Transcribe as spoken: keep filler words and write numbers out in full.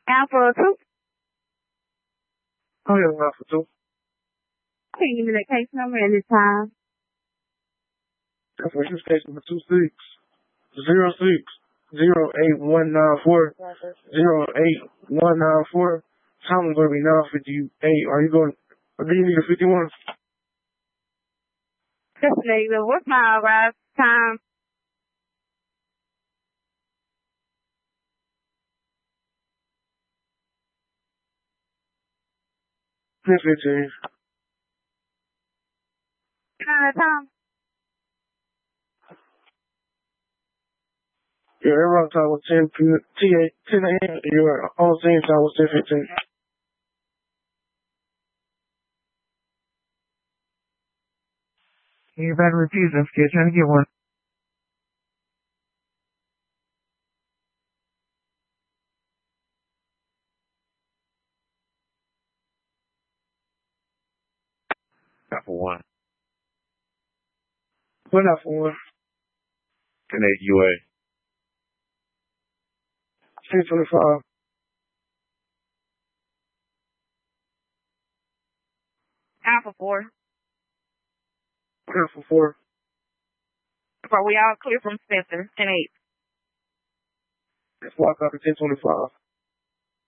Alpha two. Oh, yeah, Alpha two. Can you give me that case number at this time? That's for case number two six zero six zero eight one nine four zero eight one nine four. Time is going to be nine fifty-eight. Are you going? Or do you need a fifty-one? Just negative. What's my arrival time? ten fifteen. Uh, time. Your arrival time was ten a m. Your on scene time was ten fifteen. You better refuse this kid. Trying to get one. Not for one. What not for one? ten eight U A. ten twenty-five. Alpha four. Alpha four. Are we all clear from Spencer? ten eight. Let's walk up to ten twenty-five.